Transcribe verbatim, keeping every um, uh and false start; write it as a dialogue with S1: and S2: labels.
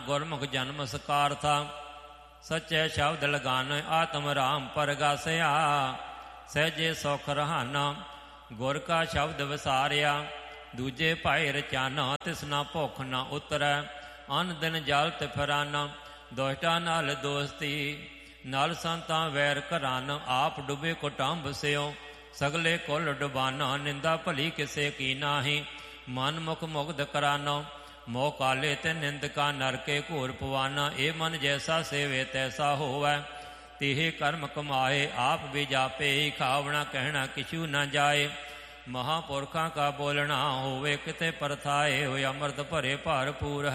S1: ਗੁਰਮੁਖ ਜਨਮ ਸਕਾਰਥਾ। ਸੱਚੇ ਸ਼ਬਦ ਲਗਾਨ ਆਤਮ ਰਾਮ ਪਰਗਾਸਿਆ। ਸਹਿਜੇ ਸੁਖ ਰਹਾਨਾ ਗੁਰ ਕਾ ਸ਼ਬਦ ਵਿਸਾਰਿਆ। ਦੂਜੇ ਭਾਈ ਰਚਾਨਾ ਤਿਸਨਾ ਭੁੱਖ ਨਾ ਉਤਰੈ। ਅਨ ਦਿਨ ਜਲ ਤੇ ਫਿਰਾਨਾ ਦੁਸ਼ਟਾਂ ਨਾਲ ਦੋਸਤੀ। ਨਲ ਸੰਤਾਂ ਵੈਰ ਘਰਾਨ ਆਪ ਡੁੱਬੇ ਕੁਟੰਬ ਸਿਓ। ਸਗਲੇ ਕੁਲ ਡੁਬਾਨਾ ਨਿੰਦਾ ਭਲੀ ਕਿਸੇ ਕੀ ਨਾਹੀ। ਮਨ ਮੁਖ ਮੁਗਧ ਕਰਾਨਾ ਮੋਹ ਕਾਲੇ ਤੇ ਨਿੰਦਕਾ ਨਰਕੇ ਘੋਰ ਪਵਾਨਾ। ਇਹ ਮਨ ਜੈਸਾ ਸੇਵੇ ਤੈਸਾ ਹੋਵੈ ਤਿਹੇ ਕਰਮ ਕਮਾਏ। ਆਪ ਵੀ ਜਾਪੇ ਖਾਵਣਾ ਕਹਿਣਾ ਕਿਛੂ ਨਾ ਜਾਏ। ਮਹਾਂਪੁਰਖਾਂ ਕਾ ਬੋਲਣਾ ਹੋਵੇ ਕਿਤੇ ਪਰਥਾਏ। ਹੋਏ ਅੰਮ੍ਰਿਤ ਭਰੇ ਭਰਪੂਰ